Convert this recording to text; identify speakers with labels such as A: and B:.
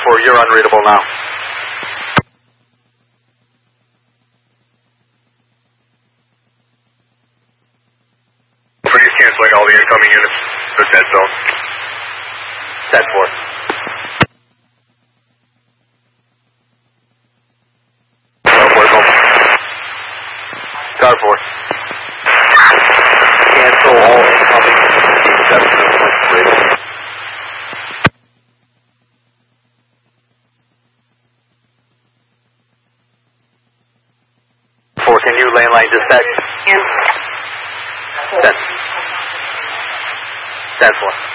A: 4, you're unreadable now.
B: Please canceling all the incoming units. The dead zone.
A: 10-4. Car 4. Cancel all incoming except for 4, can you lane line dispatch? 10. 10-4.